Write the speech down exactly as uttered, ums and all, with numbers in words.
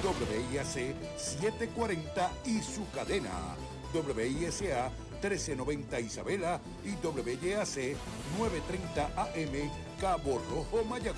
W I A C setecientos cuarenta y su cadena W I S A trece noventa Isabela y W Y A C novecientos treinta A M Cabo Rojo, Mayagüez.